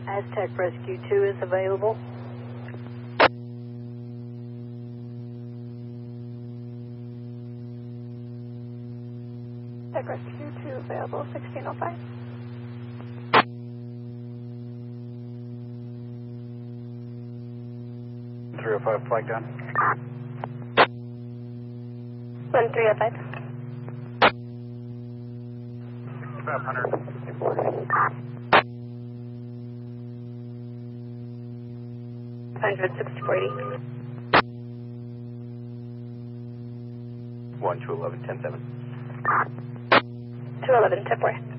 Aztec Rescue 2 is available. Aztec Rescue 2 available, 1605. Flag down. 1305. 500. 640. 1 to 11, 10-7. 211, 10-4.